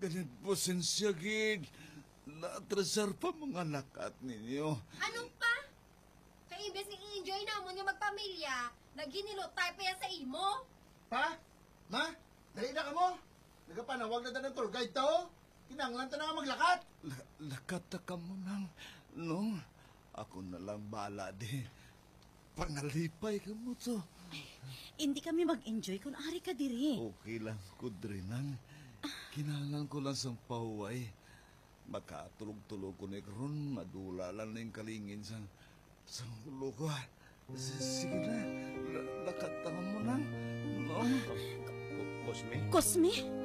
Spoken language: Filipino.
Ganit po sensya, gid. Natrasar pa mga lakat ninyo. Anong pa? Kaya ibes ni i-enjoy namon yung magpamilya, naghinilo tayo pa yan sa imo. Pa? Ma? Dali na ka mo? Nagapanawag na ng tour guide to? Kinanglan ta na nga maglakat. Lakat na ka mo nang, no? Ako na lang bala di. Pangalipay ka mo to. Hindi kami mag-enjoy kung ari ka diri. Okay lang, kudrinang. Kinahanglan ko lang sang pahuway. Makatulog-tulog ko na ron, madula lang na yung kalingin sang ulo ko. Sige na, lakat mo lang, no? Cosme? Cosme?